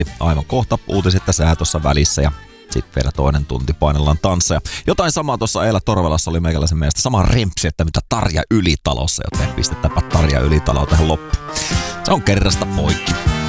Aivan kohta uutiset ja sää tuossa välissä ja sitten vielä toinen tunti painellaan tansseja. Jotain samaa tuossa Eila Torvelassa oli meikäläisen mielestä sama rempsi, että mitä Tarja Ylitalossa, joten pistetäänpä Tarja Ylitaloa tähän loppuun. Se on kerrasta poikki.